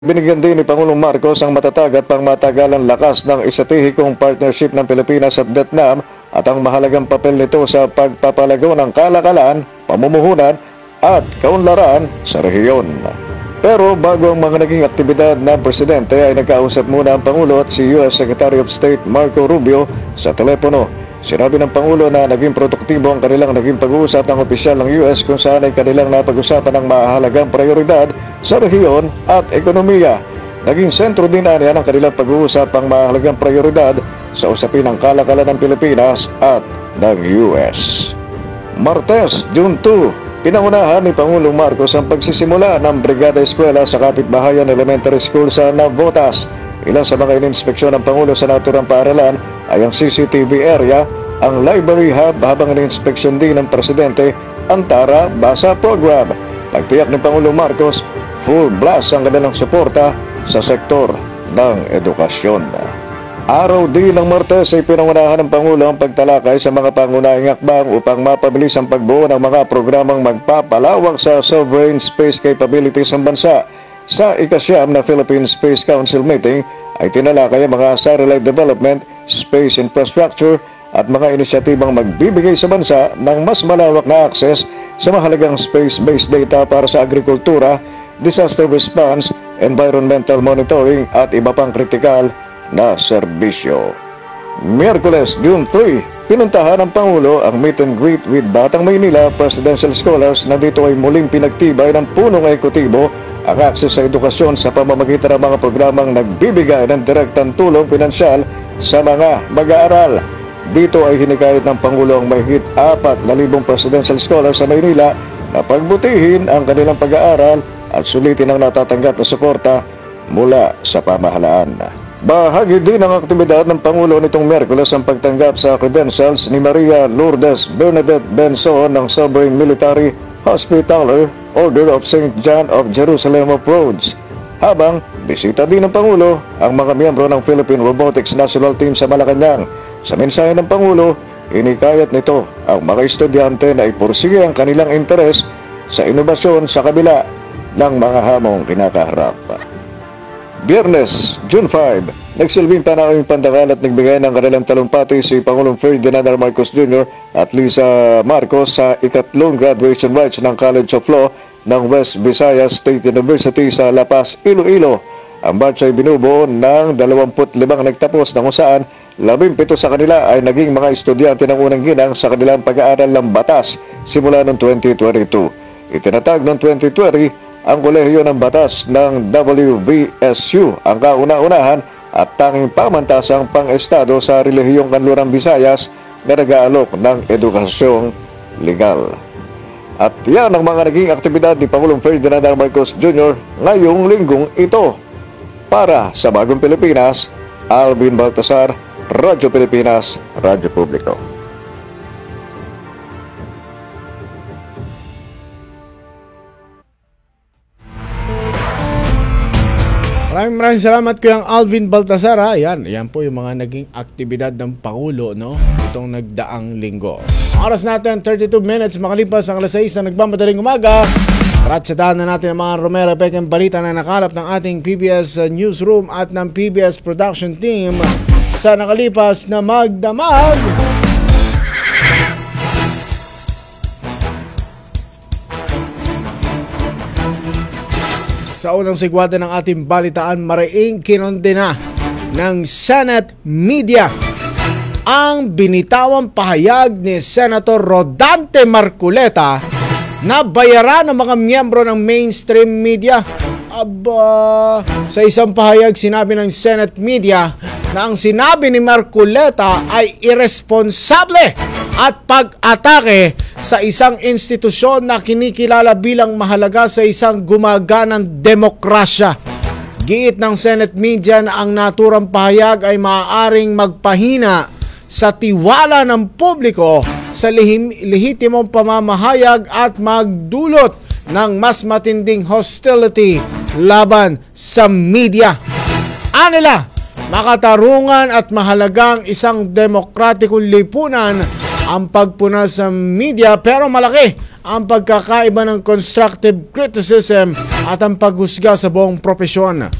Binigyan din ni Pangulong Marcos ang matatag at pangmatagalang lakas ng estratehikong partnership ng Pilipinas at Vietnam at ang mahalagang papel nito sa pagpapalago ng kalakalan, pamumuhunan at kaunlaran sa rehiyon. Pero bago ang mga naging aktibidad ng Presidente ay nagkausap muna ang Pangulo at si U.S. Secretary of State Marco Rubio sa telepono. Sinabi ng Pangulo na naging produktibo ang kanilang naging pag-uusap ng opisyal ng US kung saan ay kanilang napag-usapan ng mahalagang prioridad sa rehiyon at ekonomiya. Naging sentro din niya ng kanilang pag-uusap ang mahalagang prioridad sa usapin ng kalakalan ng Pilipinas at ng US. Martes, June 2, pinangunahan ni Pangulong Marcos ang pagsisimula ng Brigada Eskwela sa Kapitbahayan Elementary School sa Navotas. Ilan sa mga ininspeksyon ng Pangulo sa naturang paaralan ay ang CCTV area, ang library hub habang ininspeksyon din ng Presidente ang Tara Basa Program. Nagtiyak ni Pangulong Marcos, full blast ang kanilang suporta sa sektor ng edukasyon. Araw din ng Martes ay pinangunahan ng Pangulo ang pagtalakay sa mga pangunahing hakbang upang mapabilis ang pagbuo ng mga programang magpapalawak sa sovereign space capabilities ng bansa. Sa ikasyam na Philippine Space Council meeting ay tinalakay ang mga satellite development, space infrastructure at mga inisyatibang magbibigay sa bansa ng mas malawak na access sa mahalagang space-based data para sa agrikultura, disaster response, environmental monitoring at iba pang kritikal na serbisyo. Miyerkules, June 3, pinuntahan ng Pangulo ang meet and greet with Batang Maynila Presidential Scholars na dito ay muling pinagtibay ng punong ekutibo ang akses sa edukasyon sa pamamagitan ng mga programang nagbibigay ng direktang tulong pinansyal sa mga mag-aaral. Dito ay hinikayat ng Pangulo ang mahigit 4,000 presidential scholars sa Maynila na pagbutihin ang kanilang pag-aaral at sulitin ang natatanggap na suporta mula sa pamahalaan. Bahagi din ng aktibidad ng Pangulo nitong Miyerkules ang pagtanggap sa credentials ni Maria Lourdes Bernadette Benson ng Sovereign Military Hospitaller Order of St. John of Jerusalem of Rhodes. Habang bisita din ng Pangulo ang mga miyembro ng Philippine Robotics National Team sa Malacanang. Sa mensahe ng Pangulo, inikayat nito ang mga estudyante na ipursige ang kanilang interes sa inobasyon sa kabila ng mga hamong kinakaharap. Biyernes, June 5, nagsilbing panawing pandangal at nagbigay ng kanilang talumpati si Pangulong Ferdinand R. Marcos Jr. at Lisa Marcos sa ikatlong graduation rites ng College of Law ng West Visayas State University sa La Paz, Iloilo. Ang batch ay binubuo ng 25 nagtapos na kung saan 17 sa kanila ay naging mga estudyante ng unang ginang sa kanilang pag-aaral ng batas simula noong 2022. Itinatag noong 2020 ang kolehiyo ng batas ng WVSU ang kauna-unahan at tanging pamantasang pang-estado sa relihiyong kanlurang Visayas na nag-aalok ng edukasyong legal. At yan ang mga naging aktibidad ni Pangulong Ferdinand R. Marcos Jr. ngayong linggong ito. Para sa Bagong Pilipinas, Alvin Baltasar, Radyo Pilipinas, Radyo Publiko. Maraming salamat kay Alvin Baltasar. Yan po yung mga naging aktibidad ng Pangulo itong nagdaang linggo. Oras natin 32 minutes makalipas ang alas 6 na nagmamadaling umaga. Ratsadahan na natin ang mga Romero Pekeng balita na nakalap ng ating PBS Newsroom at ng PBS Production Team sa nakalipas na magdamag. Sa unang sigwata ng ating balitaan, mariing kinondena ng Senate Media ang binitawang pahayag ni Senator Rodante Marcoleta na bayaran ng mga miyembro ng mainstream media. Sa isang pahayag, sinabi ng Senate Media na ang sinabi ni Marcoleta ay irresponsable at pag-atake sa isang institusyon na kinikilala bilang mahalaga sa isang gumaganang demokrasya. Giit ng Senate Media na ang naturang pahayag ay maaaring magpahina sa tiwala ng publiko sa lehitimong pamamahayag at magdulot ng mas matinding hostility laban sa media. Anila, makatarungan at mahalagang isang demokratikong lipunan ang pagpuna sa media, pero malaki ang pagkakaiba ng constructive criticism at ang paghusga sa buong propesyon.